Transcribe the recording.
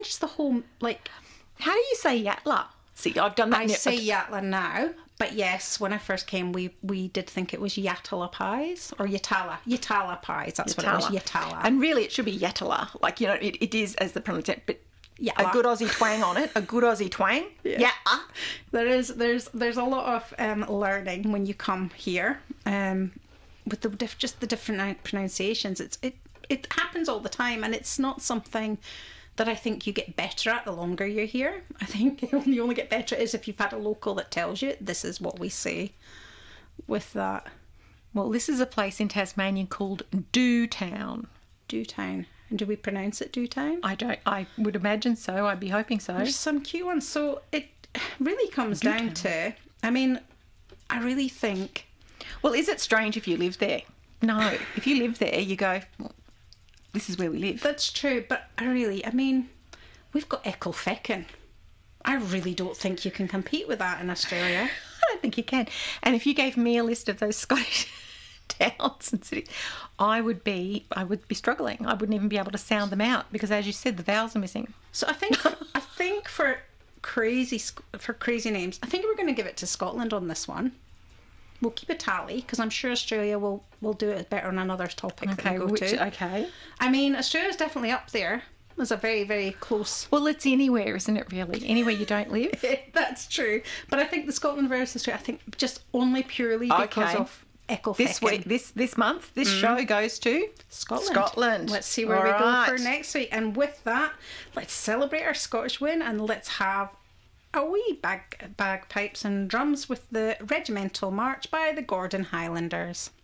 just the whole, like... How do you say Yatala? See, I've done that. I say Yatala now, but yes, when I first came, we did think it was Yatala pies, or Yatala pies, that's what it was, Yatala. And really it should be Yatala, like, you know, it is as the pronunciation, but Yatala. A good Aussie twang on it, a good Aussie twang. Yeah. There's a lot of learning when you come here, with just the different pronunciations. It happens all the time, and it's not something that I think you get better at the longer you're here. I think you only get better at is if you've had a local that tells you this is what we say with that. Well, this is a place in Tasmania called Dewtown. Dewtown. And do we pronounce it Dewtown? I would imagine so. I'd be hoping so. There's some cute ones. So it really comes down to, I mean, I really think... Well, is it strange if you live there? No. If you live there, you go, well, this is where we live. That's true, but I mean, we've got Ecclefechan. I really don't think you can compete with that in Australia. I don't think you can. And if you gave me a list of those Scottish towns and cities, I would be struggling. I wouldn't even be able to sound them out because, as you said, the vowels are missing. So I think for crazy names, I think we're going to give it to Scotland on this one. We'll keep a tally because I'm sure Australia will do it better on another topic that we go to. Okay. I mean, Australia's definitely up there. It's a very, very close... Well, it's anywhere, isn't it, really? Anywhere you don't live. That's true. But I think the Scotland versus Australia, I think just only purely because of Ecclefechan. This month, this show goes to Scotland. Let's see where we go for next week. And with that, let's celebrate our Scottish win and let's have a wee bagpipes and drums with the Regimental March by the Gordon Highlanders.